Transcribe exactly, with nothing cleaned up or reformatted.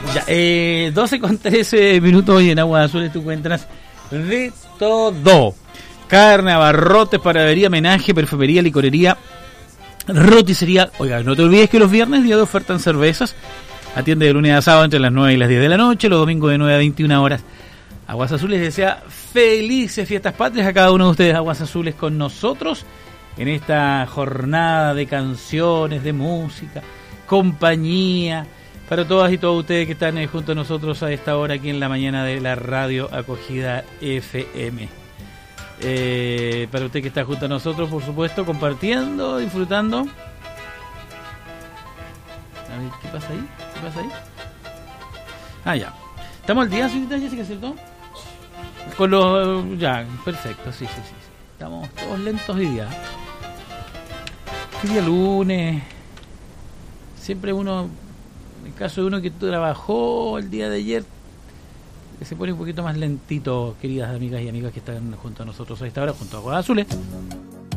Ya, eh, doce con trece minutos y en Aguas Azules tú encuentras de todo. Carne, abarrotes, panadería, menaje, perfumería, licorería, roticería. Oiga, no te olvides que los viernes día de oferta en cervezas. Atiende de lunes a sábado entre las nueve y las diez de la noche, los domingos de nueve a veintiuna horas. Aguas Azules desea felices fiestas patrias a cada uno de ustedes. Aguas Azules con nosotros en esta jornada de canciones, de música, compañía, para todas y todos ustedes que están eh, junto a nosotros a esta hora aquí en la mañana de la radio Acogida F M. Eh, para usted que está junto a nosotros, por supuesto, compartiendo, disfrutando. A ver, ¿qué pasa ahí? ¿Qué pasa ahí? Ah, ya. Estamos al día, señorita Jessica, ¿cierto? Con los... Ya, perfecto, sí, sí, sí, sí. Estamos todos lentos hoy día. ¿Qué día lunes? Siempre uno, en el caso de uno que trabajó el día de ayer, que se pone un poquito más lentito, queridas amigas y amigas que están junto a nosotros a esta hora, junto a Aguas Azules.